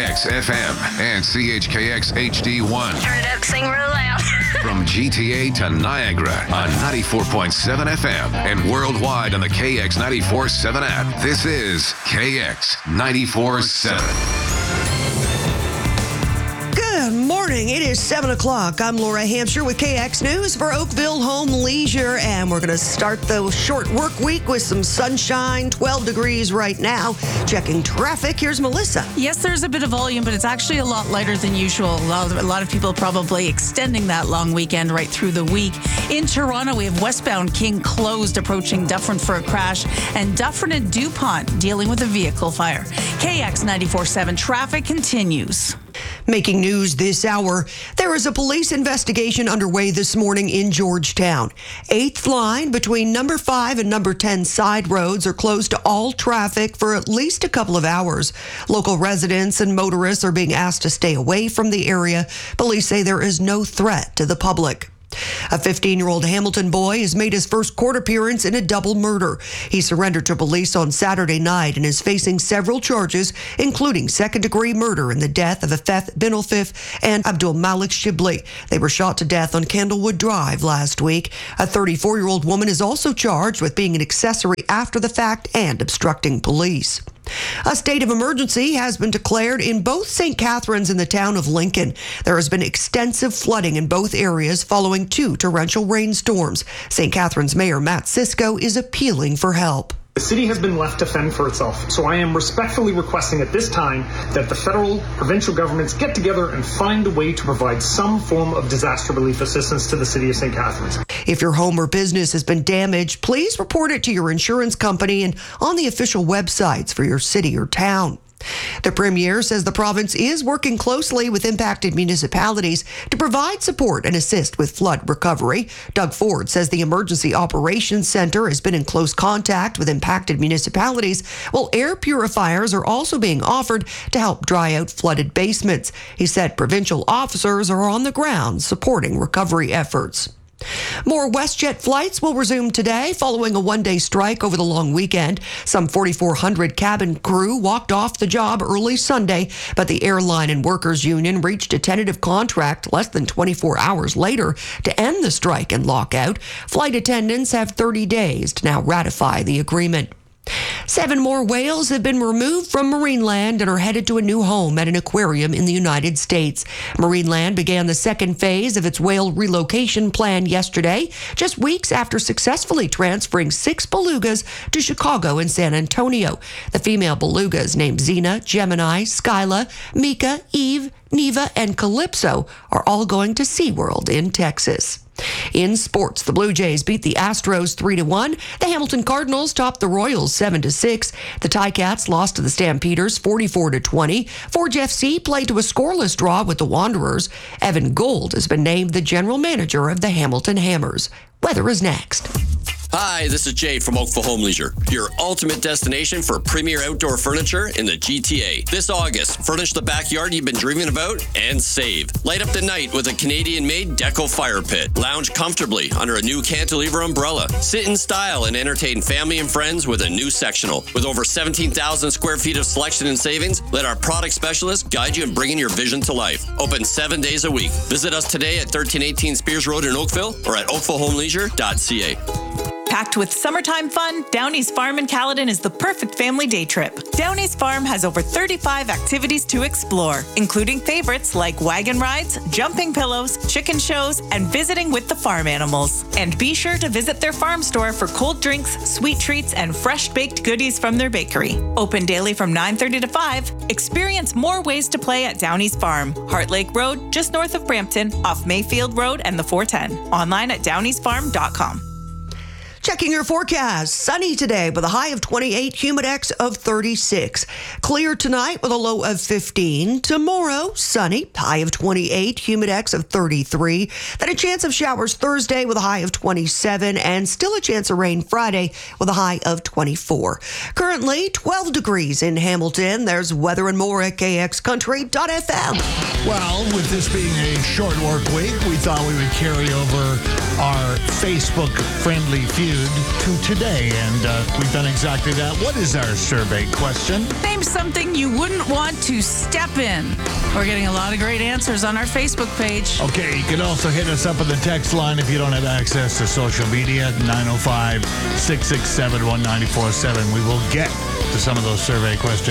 KX FM and CHKX HD1. Turn it up, sing real loud. From GTA to Niagara on 94.7 FM and worldwide on the KX 94.7 app. This is KX 94.7. Good morning. It is 7 o'clock. I'm Laura Hampshire with KX News for Oakville Home Leisure, and we're going to start the short work week with some sunshine, 12 degrees right now. Checking traffic, here's Melissa. Yes, there's a bit of volume, but it's actually a lot lighter than usual. A lot of people probably extending that long weekend right through the week. In Toronto, we have westbound King closed approaching Dufferin for a crash, and Dufferin and DuPont dealing with a vehicle fire. KX 94.7 traffic continues. Making news this hour, there is a police investigation underway this morning in Georgetown. 8th line between number 5 and number 10 side roads are closed to all traffic for at least a couple of hours. Local residents and motorists are being asked to stay away from the area. Police say there is no threat to the public. A 15-year-old Hamilton boy has made his first court appearance in a double murder. He surrendered to police on Saturday night and is facing several charges, including second-degree murder in the death of Afef Binelfif and Abdul Malik Shibli. They were shot to death on Candlewood Drive last week. A 34-year-old woman is also charged with being an accessory after the fact and obstructing police. A state of emergency has been declared in both St. Catharines and the town of Lincoln. There has been extensive flooding in both areas following 2 torrential rainstorms. St. Catharines Mayor Matt Cisco is appealing for help. The city has been left to fend for itself, so I am respectfully requesting at this time that the federal, provincial governments get together and find a way to provide some form of disaster relief assistance to the city of St. Catharines. If your home or business has been damaged, please report it to your insurance company and on the official websites for your city or town. The Premier says the province is working closely with impacted municipalities to provide support and assist with flood recovery. Doug Ford says the Emergency Operations Centre has been in close contact with impacted municipalities, while air purifiers are also being offered to help dry out flooded basements. He said provincial officers are on the ground supporting recovery efforts. More WestJet flights will resume today following a one-day strike over the long weekend. Some 4,400 cabin crew walked off the job early Sunday, but the airline and workers union reached a tentative contract less than 24 hours later to end the strike and lockout. Flight attendants have 30 days to now ratify the agreement. 7 more whales have been removed from Marineland and are headed to a new home at an aquarium in the United States. Marineland began the second phase of its whale relocation plan yesterday, just weeks after successfully transferring 6 belugas to Chicago and San Antonio. The female belugas named Xena, Gemini, Skyla, Mika, Eve, Neva, and Calypso are all going to SeaWorld in Texas. In sports, the Blue Jays beat the Astros 3-1. The Hamilton Cardinals topped the Royals 7-6. The Ticats lost to the Stampeders 44-20. Forge FC played to a scoreless draw with the Wanderers. Evan Gold has been named the general manager of the Hamilton Hammers. Weather is next. Hi, this is Jay from Oakville Home Leisure, your ultimate destination for premier outdoor furniture in the GTA. This August, furnish the backyard you've been dreaming about and save. Light up the night with a Canadian-made Deco fire pit. Lounge comfortably under a new cantilever umbrella. Sit in style and entertain family and friends with a new sectional. With over 17,000 square feet of selection and savings, let our product specialists guide you in bringing your vision to life. Open 7 days a week. Visit us today at 1318 Spears Road in Oakville or at oakvillehomeleisure.ca. Packed with summertime fun, Downey's Farm in Caledon is the perfect family day trip. Downey's Farm has over 35 activities to explore, including favorites like wagon rides, jumping pillows, chicken shows, and visiting with the farm animals. And be sure to visit their farm store for cold drinks, sweet treats, and fresh baked goodies from their bakery. Open daily from 9:30 to 5. Experience more ways to play at Downey's Farm, Heart Lake Road, just north of Brampton, off Mayfield Road and the 410. Online at downeysfarm.com. Checking your forecast. Sunny today with a high of 28, humidex of 36. Clear tonight with a low of 15. Tomorrow, sunny, high of 28, humidex of 33. Then a chance of showers Thursday with a high of 27 and still a chance of rain Friday with a high of 24. Currently, 12 degrees in Hamilton. There's weather and more at kxcountry.fm. Well, with this being a short work week, we thought we would carry over our Facebook-friendly feud to today, and we've done exactly that. What is our survey question? Name something you wouldn't want to step in. We're getting a lot of great answers on our Facebook page. Okay, you can also hit us up on the text line if you don't have access to social media, 905-667-1947. We will get to some of those survey questions